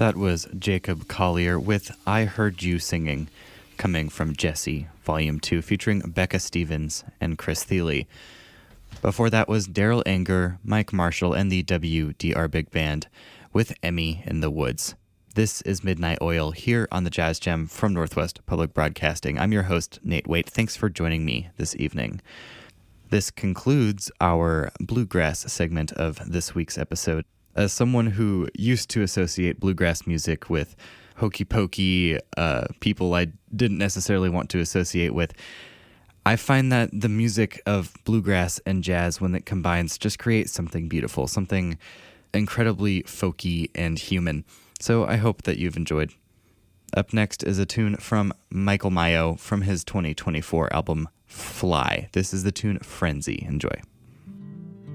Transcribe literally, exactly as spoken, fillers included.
That was Jacob Collier with I Heard You Singing, coming from Jesse, Volume two, featuring Becca Stevens and Chris Thiele. Before that was Daryl Anger, Mike Marshall, and the W D R Big Band with Emmy in the Woods. This is Midnight Oil here on the Jazz Gem from Northwest Public Broadcasting. I'm your host, Nate Waite. Thanks for joining me this evening. This concludes our bluegrass segment of this week's episode. As someone who used to associate bluegrass music with hokey pokey uh, people I didn't necessarily want to associate with, I find that the music of bluegrass and jazz, when it combines, just creates something beautiful, something incredibly folky and human. So I hope that you've enjoyed. Up next is a tune from Michael Mayo from his twenty twenty-four album Fly. This is the tune Frenzy. Enjoy.